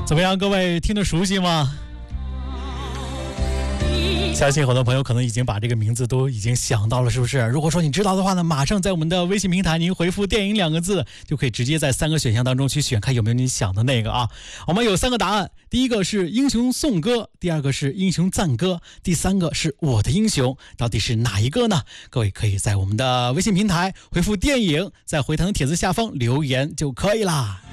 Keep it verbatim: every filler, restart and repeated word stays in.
怎么样，各位听得熟悉吗？相信很多朋友可能已经把这个名字都已经想到了，是不是？如果说你知道的话呢，马上在我们的微信平台您回复电影两个字，就可以直接在三个选项当中去选，看有没有你想的那个啊。我们有三个答案，第一个是英雄颂歌，第二个是英雄赞歌，第三个是我的英雄，到底是哪一个呢？各位可以在我们的微信平台回复电影，在回腾帖子下方留言就可以啦。